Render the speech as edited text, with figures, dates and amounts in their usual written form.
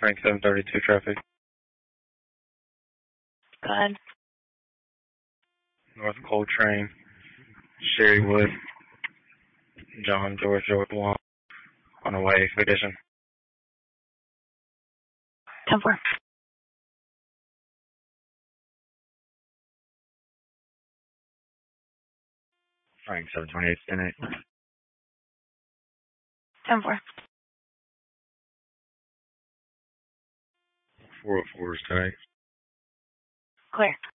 Frank 732 traffic. Go ahead. North Coltrane, Sherrywood, John George Jordan Wall, on the way, expedition. 10-4. Frank 728, 10-8. 10-4. 404 is 10-8. Clear.